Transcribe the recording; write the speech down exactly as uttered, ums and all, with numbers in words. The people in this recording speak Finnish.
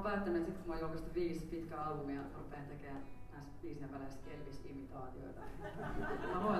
päättänyt, että sit kun mä oon julkaistu viisi pitkää albumia, mä rupean tekemään näissä biisien väleissä Elvis-imitaatioita. Mä voin